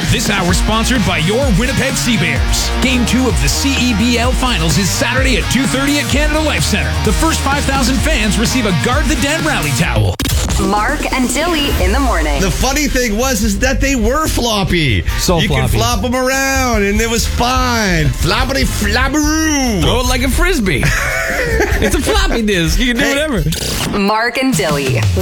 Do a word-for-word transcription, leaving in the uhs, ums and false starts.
This hour sponsored by your Winnipeg Sea Bears. Game two of the C E B L Finals is Saturday at two thirty at Canada Life Centre. The first five thousand fans receive a Guard the Den rally towel. Mark and Dilly in the morning. The funny thing was is that they were floppy. So you floppy. can flop them around, and it was fine. Floppity flabberoo. Throw it like a frisbee. It's a floppy disk. You can do whatever. Mark and Dilly.